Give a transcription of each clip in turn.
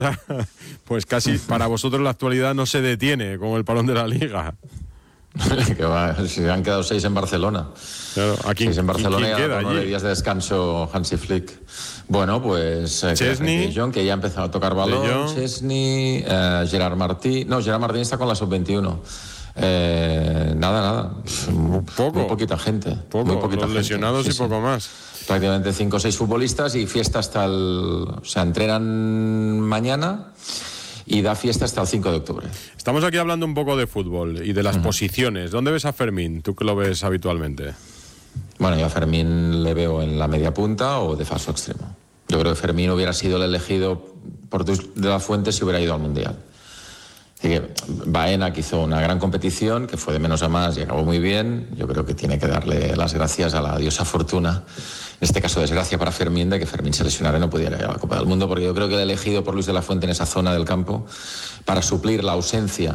Pues casi para vosotros la actualidad no se detiene como el parón de la Liga. Que va, si han quedado 6 en Barcelona. Claro, aquí 6 en Barcelona y queda 9 días de descanso Hansi Flick. Bueno, pues Chesney, De Jong, que ya ha empezado a tocar balón, Chesney, Gerard Martín. No, Gerard Martín está con la sub-21. Nada. Muy poquita gente. Muy poquita gente. Lesionados y poco más. Prácticamente 5 o 6 futbolistas y fiesta hasta o sea, entrenan mañana y da fiesta hasta el 5 de octubre. Estamos aquí hablando un poco de fútbol y de las posiciones. ¿Dónde ves a Fermín? ¿Tú que lo ves habitualmente? Bueno, yo a Fermín le veo en la media punta o de falso extremo. Yo creo que Fermín hubiera sido el elegido por de la Fuente si hubiera ido al Mundial. Así que Baena, que hizo una gran competición, que fue de menos a más y acabó muy bien, yo creo que tiene que darle las gracias a la diosa Fortuna, en este caso desgracia para Fermín, de que Fermín se lesionara y no pudiera ir a la Copa del Mundo, porque yo creo que el elegido por Luis de la Fuente en esa zona del campo para suplir la ausencia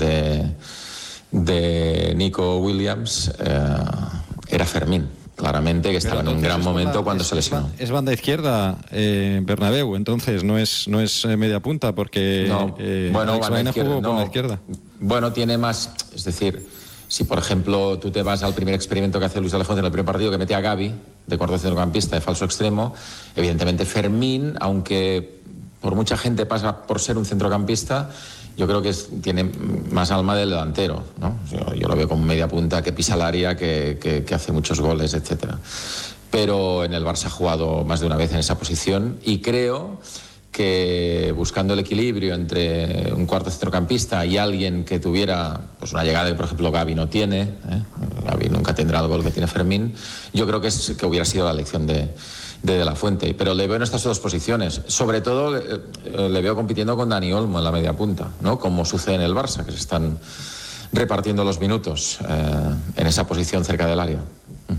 de Nico Williams era Fermín. Claramente, que estaba en un gran momento cuando se lesionó. Es banda izquierda, Bernabéu, entonces no es media punta, porque Baena jugó con la izquierda. Bueno, tiene más, es decir, si por ejemplo tú te vas al primer experimento que hace Luis de la Fuente en el primer partido, que mete a Gavi de cuarto centrocampista de falso extremo, evidentemente Fermín, aunque por mucha gente pasa por ser un centrocampista, yo creo que tiene más alma del delantero, ¿no? Yo lo veo como media punta que pisa el área, que hace muchos goles, etcétera. Pero en el Barça ha jugado más de una vez en esa posición y creo que buscando el equilibrio entre un cuarto centrocampista y alguien que tuviera pues una llegada que por ejemplo Gavi no tiene, Gavi nunca tendrá el gol que tiene Fermín, yo creo que hubiera sido la elección de la Fuente, pero le veo en estas dos posiciones. Sobre todo le veo compitiendo con Dani Olmo en la media punta, ¿no? Como sucede en el Barça, que se están repartiendo los minutos en esa posición cerca del área.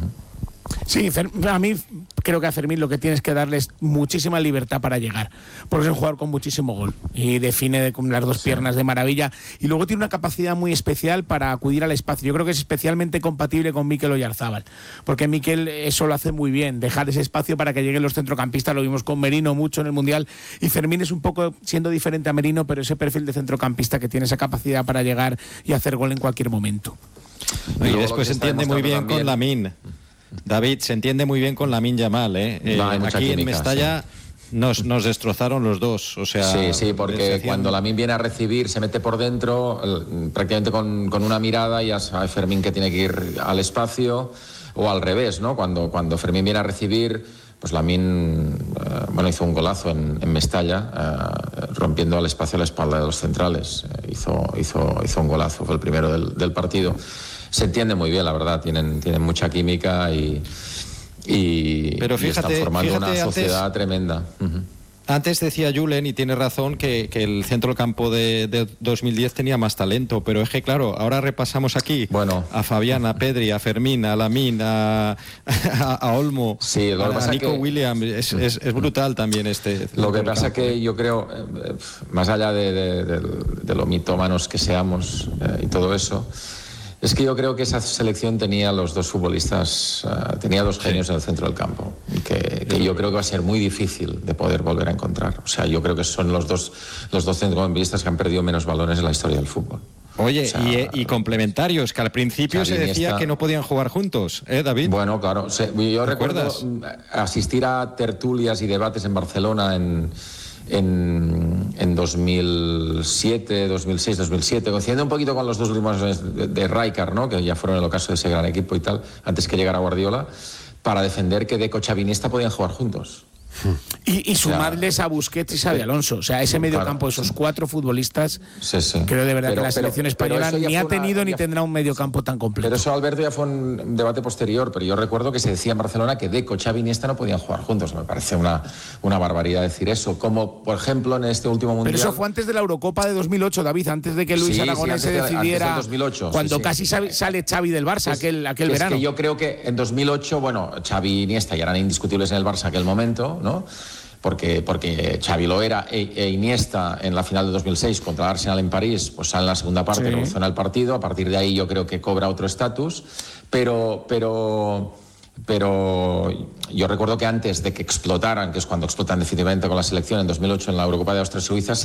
Sí, a mí creo que a Fermín lo que tienes que darle es muchísima libertad para llegar, porque es un jugador con muchísimo gol y define con las dos piernas de maravilla, y luego tiene una capacidad muy especial para acudir al espacio. Yo creo que es especialmente compatible con Mikel Oyarzabal, porque Mikel eso lo hace muy bien, dejar ese espacio para que lleguen los centrocampistas. Lo vimos con Merino mucho en el Mundial, y Fermín es un poco siendo diferente a Merino, pero ese perfil de centrocampista que tiene esa capacidad para llegar y hacer gol en cualquier momento. Y después se entiende muy bien con Lamine. David, se entiende muy bien con Lamine Yamal, aquí en Mestalla nos destrozaron los dos, o sea... Sí, porque cuando Lamine viene a recibir, se mete por dentro, prácticamente con una mirada ya sabe Fermín que tiene que ir al espacio, o al revés, ¿no? Cuando Fermín viene a recibir, pues Lamine hizo un golazo en Mestalla, rompiendo al espacio la espalda de los centrales, hizo un golazo, fue el primero del partido. Se entiende muy bien, la verdad, tienen mucha química y están formando una sociedad tremenda. Antes decía Julen, y tiene razón, que el centro del campo de 2010 tenía más talento, pero es que claro, ahora repasamos aquí a Fabián, a Pedri, a Fermín, a Lamine, a Olmo, a Nico Williams, es brutal también este. Lo que pasa que yo creo, más allá de lo mitómanos que seamos y todo eso, es que yo creo que esa selección tenía los dos futbolistas, tenía dos genios en el centro del campo, que yo creo que va a ser muy difícil de poder volver a encontrar. O sea, yo creo que son los dos centrocampistas que han perdido menos balones en la historia del fútbol. Oye, o sea, y complementarios, que al principio se decía que no podían jugar juntos, David? Bueno, claro. Yo recuerdo asistir a tertulias y debates en Barcelona en 2007, 2006, 2007, coincidiendo un poquito con los dos últimos de Rijkaard, ¿no? Que ya fueron el ocaso de ese gran equipo y tal, antes que llegara Guardiola, para defender que Deco, Xavi, Iniesta podían jugar juntos. Y sumarles a Busquets y Xabi Alonso, o sea, ese medio campo, esos cuatro futbolistas, creo de verdad que la selección española ni ha tenido ni tendrá un medio campo tan completo. Pero eso, Alberto, ya fue un debate posterior, pero yo recuerdo que se decía en Barcelona que Deco, Xavi y Iniesta no podían jugar juntos. Me parece una barbaridad decir eso, como por ejemplo en este último Mundial. Pero eso fue antes de la Eurocopa de 2008, David, antes de que Luis Aragonés se decidiera, antes del 2008, cuando casi sale Xavi del Barça, aquel verano. Es que yo creo que en 2008, Xavi y Iniesta ya eran indiscutibles en el Barça en aquel momento, ¿no? Porque Xavi lo era e Iniesta en la final de 2006 contra el Arsenal en París, pues sale en la segunda parte, revoluciona el partido. A partir de ahí yo creo que cobra otro estatus, pero yo recuerdo que antes de que explotaran, que es cuando explotan definitivamente con la selección en 2008 en la Eurocopa de Austria-Suiza,